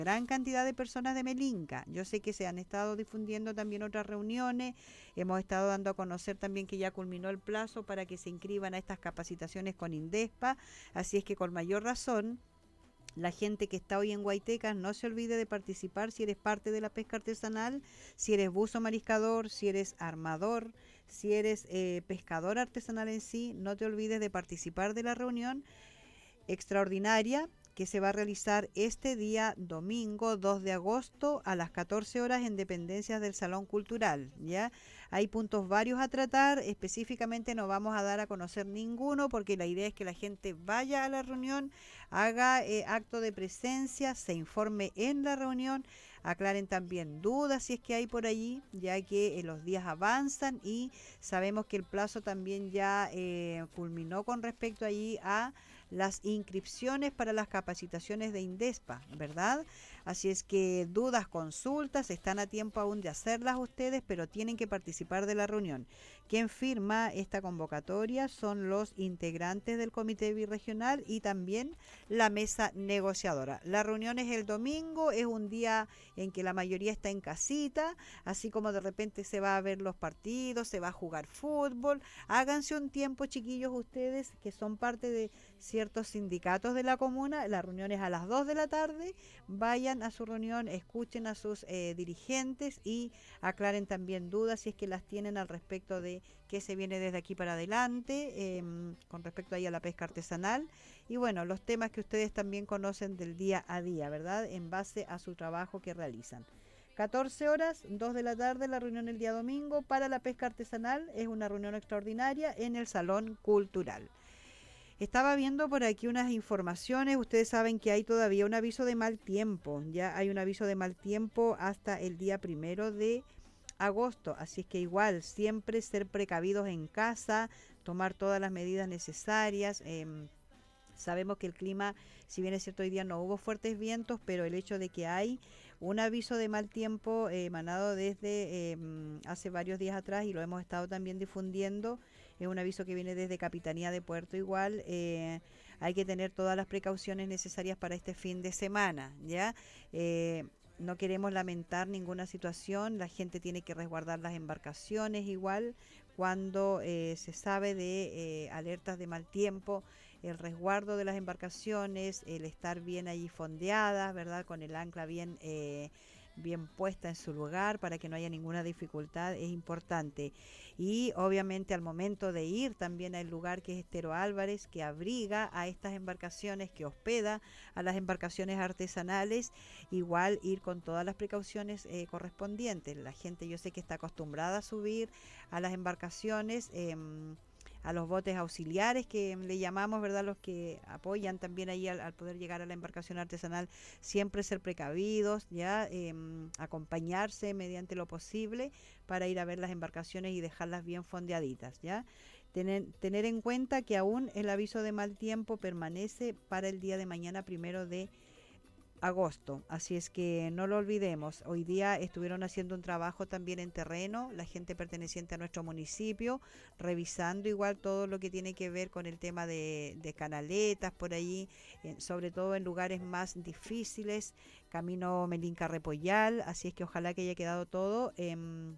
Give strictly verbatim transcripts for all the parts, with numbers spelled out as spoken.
gran cantidad de personas de Melinca. Yo sé que se han estado difundiendo también otras reuniones, hemos estado dando a conocer también que ya culminó el plazo para que se inscriban a estas capacitaciones con INDESPA, así es que con mayor razón la gente que está hoy en Guaitecas no se olvide de participar si eres parte de la pesca artesanal, si eres buzo mariscador, si eres armador, si eres eh, pescador artesanal en sí, no te olvides de participar de la reunión extraordinaria que se va a realizar este día domingo dos de agosto a las catorce horas en dependencias del Salón Cultural. ¿Ya? Hay puntos varios a tratar, específicamente no vamos a dar a conocer ninguno porque la idea es que la gente vaya a la reunión, haga eh, acto de presencia, se informe en la reunión, aclaren también dudas si es que hay por allí, ya que eh, los días avanzan y sabemos que el plazo también ya eh, culminó con respecto allí a las inscripciones para las capacitaciones de INDESPA, ¿verdad? Así es que dudas, consultas, están a tiempo aún de hacerlas ustedes, pero tienen que participar de la reunión. Quien firma esta convocatoria son los integrantes del comité birregional y también la mesa negociadora. La reunión es el domingo, es un día en que la mayoría está en casita, así como de repente se va a ver los partidos, se va a jugar fútbol. Háganse un tiempo, chiquillos, ustedes que son parte de ciertos sindicatos de la comuna, la reunión es a las dos de la tarde, vayan a su reunión, escuchen a sus eh, dirigentes y aclaren también dudas si es que las tienen al respecto de qué se viene desde aquí para adelante, eh, con respecto ahí a la pesca artesanal y bueno, los temas que ustedes también conocen del día a día, ¿verdad? En base a su trabajo que realizan. catorce horas, dos de la tarde, la reunión el día domingo para la pesca artesanal. Es una reunión extraordinaria en el Salón Cultural. Estaba viendo por aquí unas informaciones. Ustedes saben que hay todavía un aviso de mal tiempo. Ya hay un aviso de mal tiempo hasta el día primero de agosto. Así es que igual, siempre ser precavidos en casa, tomar todas las medidas necesarias. Eh, Sabemos que el clima, si bien es cierto hoy día no hubo fuertes vientos, pero el hecho de que hay un aviso de mal tiempo eh, emanado desde eh, hace varios días atrás y lo hemos estado también difundiendo, es un aviso que viene desde Capitanía de Puerto igual, eh, hay que tener todas las precauciones necesarias para este fin de semana, ¿ya? Eh, no queremos lamentar ninguna situación, la gente tiene que resguardar las embarcaciones igual cuando eh, se sabe de eh, alertas de mal tiempo, el resguardo de las embarcaciones, el estar bien allí fondeadas, ¿verdad? Con el ancla bien, eh, bien puesta en su lugar para que no haya ninguna dificultad, es importante. Y obviamente al momento de ir también al lugar que es Estero Álvarez, que abriga a estas embarcaciones, que hospeda a las embarcaciones artesanales, igual ir con todas las precauciones eh, correspondientes. La gente yo sé que está acostumbrada a subir a las embarcaciones. Eh, a los botes auxiliares que le llamamos, ¿verdad? Los que apoyan también ahí al, al poder llegar a la embarcación artesanal, siempre ser precavidos, ya eh, acompañarse mediante lo posible para ir a ver las embarcaciones y dejarlas bien fondeaditas, ya. Tener, tener en cuenta que aún el aviso de mal tiempo permanece para el día de mañana primero de agosto, así es que no lo olvidemos. Hoy día estuvieron haciendo un trabajo también en terreno, la gente perteneciente a nuestro municipio, revisando igual todo lo que tiene que ver con el tema de, de canaletas por allí, eh, sobre todo en lugares más difíciles, camino Melinca Repollal, así es que ojalá que haya quedado todo. Eh,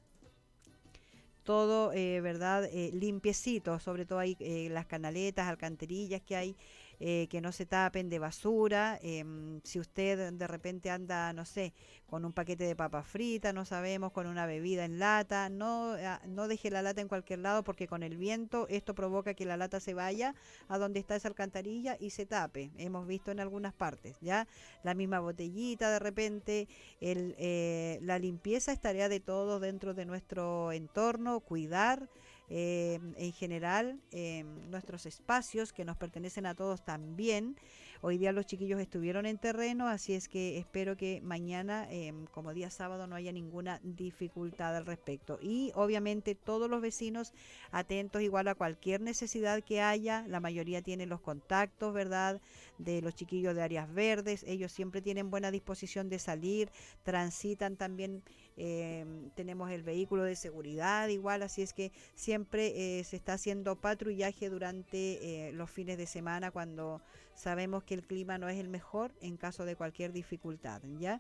todo, eh, ¿verdad? Eh, limpiecito, sobre todo hay eh, las canaletas, alcantarillas que hay, eh, que no se tapen de basura. Eh, si usted de repente anda, no sé, con un paquete de papas fritas, no sabemos, con una bebida en lata, no, ah, no deje la lata en cualquier lado porque con el viento esto provoca que la lata se vaya a donde está esa alcantarilla y se tape. Hemos visto en algunas partes, ¿ya? La misma botellita de repente, el, eh, la limpieza es tarea de todos dentro de nuestro entorno, cuidar eh, en general eh, nuestros espacios que nos pertenecen a todos también. Hoy día los chiquillos estuvieron en terreno, así es que espero que mañana, eh, como día sábado, no haya ninguna dificultad al respecto. Y obviamente todos los vecinos atentos igual a cualquier necesidad que haya. La mayoría tiene los contactos, ¿verdad? De los chiquillos de áreas verdes. Ellos siempre tienen buena disposición de salir, transitan también. Eh, tenemos el vehículo de seguridad igual, así es que siempre eh, se está haciendo patrullaje durante eh, los fines de semana cuando sabemos que el clima no es el mejor en caso de cualquier dificultad, ¿ya?